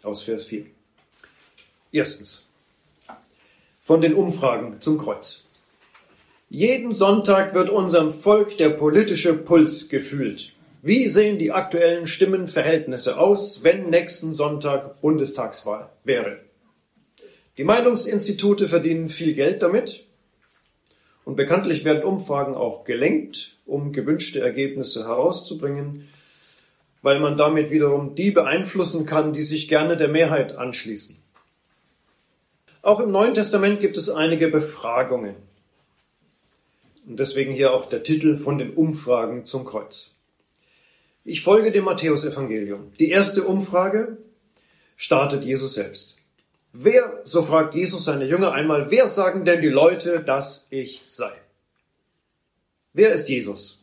aus Vers 4. Erstens, von den Umfragen zum Kreuz. Jeden Sonntag wird unserem Volk der politische Puls gefühlt. Wie sehen die aktuellen Stimmenverhältnisse aus, wenn nächsten Sonntag Bundestagswahl wäre? Die Meinungsinstitute verdienen viel Geld damit und bekanntlich werden Umfragen auch gelenkt, um gewünschte Ergebnisse herauszubringen, weil man damit wiederum die beeinflussen kann, die sich gerne der Mehrheit anschließen. Auch im Neuen Testament gibt es einige Befragungen. Und deswegen hier auch der Titel von den Umfragen zum Kreuz. Ich folge dem Matthäusevangelium. Die erste Umfrage startet Jesus selbst. So fragt Jesus seine Jünger einmal, wer sagen denn die Leute, dass ich sei? Wer ist Jesus?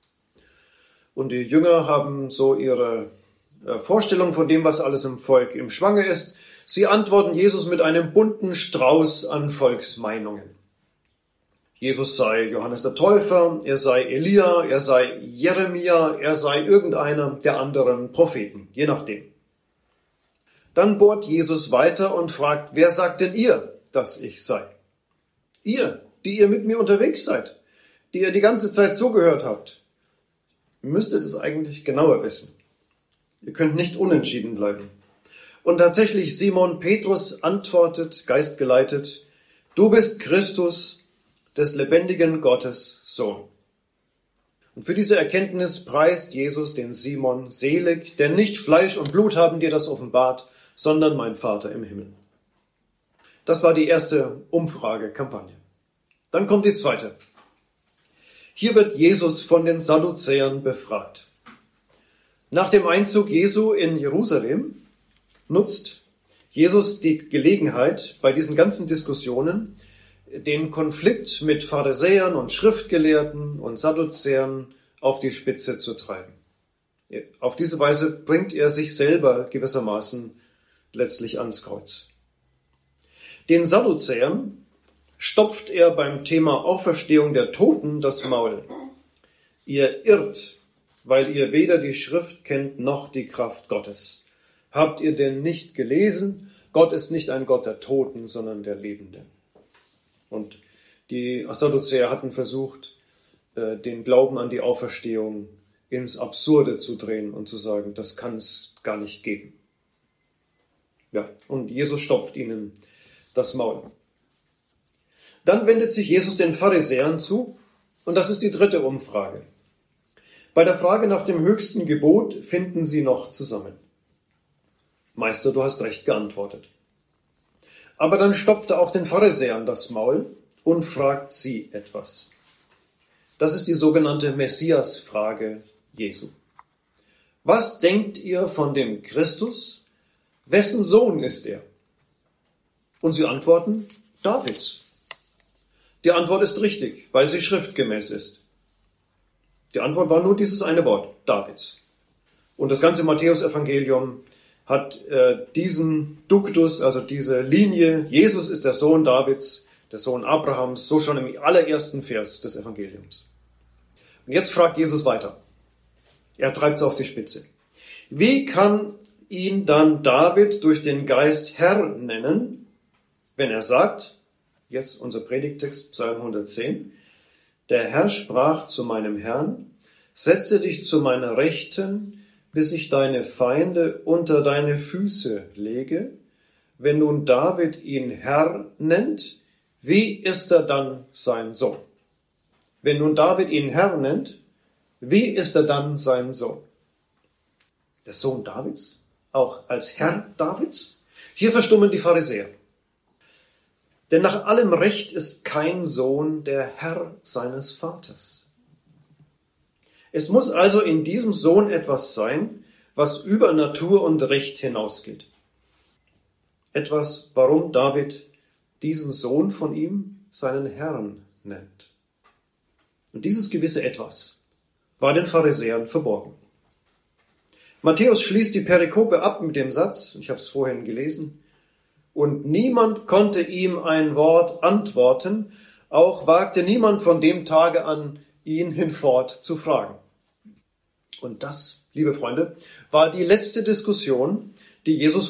Und die Jünger haben so ihre Vorstellung von dem, was alles im Volk im Schwange ist. Sie antworten Jesus mit einem bunten Strauß an Volksmeinungen. Jesus sei Johannes der Täufer, er sei Elia, er sei Jeremia, er sei irgendeiner der anderen Propheten, je nachdem. Dann bohrt Jesus weiter und fragt, wer sagt denn ihr, dass ich sei? Ihr, die ihr mit mir unterwegs seid, die ihr die ganze Zeit zugehört habt, müsstet es eigentlich genauer wissen. Ihr könnt nicht unentschieden bleiben. Und tatsächlich Simon Petrus antwortet, geistgeleitet, du bist Christus, des lebendigen Gottes Sohn. Und für diese Erkenntnis preist Jesus den Simon selig, denn nicht Fleisch und Blut haben dir das offenbart, sondern mein Vater im Himmel. Das war die erste Umfragekampagne. Dann kommt die zweite. Hier wird Jesus von den Sadduzäern befragt. Nach dem Einzug Jesu in Jerusalem nutzt Jesus die Gelegenheit, bei diesen ganzen Diskussionen den Konflikt mit Pharisäern und Schriftgelehrten und Sadduzäern auf die Spitze zu treiben. Auf diese Weise bringt er sich selber gewissermaßen letztlich ans Kreuz. Den Sadduzäern stopft er beim Thema Auferstehung der Toten das Maul. Ihr irrt, weil ihr weder die Schrift kennt noch die Kraft Gottes. Habt ihr denn nicht gelesen? Gott ist nicht ein Gott der Toten, sondern der Lebenden. Und die Sadduzäer hatten versucht, den Glauben an die Auferstehung ins Absurde zu drehen und zu sagen, das kann es gar nicht geben. Ja, und Jesus stopft ihnen das Maul. Dann wendet sich Jesus den Pharisäern zu und das ist die dritte Umfrage. Bei der Frage nach dem höchsten Gebot finden sie noch zusammen. Meister, du hast recht geantwortet. Aber dann stopft er auch den Pharisäern das Maul und fragt sie etwas. Das ist die sogenannte Messias-Frage Jesu. Was denkt ihr von dem Christus? Wessen Sohn ist er? Und sie antworten, Davids. Die Antwort ist richtig, weil sie schriftgemäß ist. Die Antwort war nur dieses eine Wort, Davids. Und das ganze Matthäusevangelium hat diesen Duktus, also diese Linie, Jesus ist der Sohn Davids, der Sohn Abrahams, so schon im allerersten Vers des Evangeliums. Und jetzt fragt Jesus weiter. Er treibt es auf die Spitze. Wie kann ihn dann David durch den Geist Herr nennen, wenn er sagt, jetzt unser Predigttext, Psalm 110, der Herr sprach zu meinem Herrn, setze dich zu meiner Rechten, bis ich deine Feinde unter deine Füße lege. Wenn nun David ihn Herr nennt, wie ist er dann sein Sohn? Wenn nun David ihn Herr nennt, wie ist er dann sein Sohn? Der Sohn Davids? Auch als Herr Davids? Hier verstummen die Pharisäer. Denn nach allem Recht ist kein Sohn der Herr seines Vaters. Es muss also in diesem Sohn etwas sein, was über Natur und Recht hinausgeht. Etwas, warum David diesen Sohn von ihm seinen Herrn nennt. Und dieses gewisse Etwas war den Pharisäern verborgen. Matthäus schließt die Perikope ab mit dem Satz, ich habe es vorhin gelesen, und niemand konnte ihm ein Wort antworten, auch wagte niemand von dem Tage an, ihn hinfort zu fragen. Und das, liebe Freunde, war die letzte Diskussion, die Jesus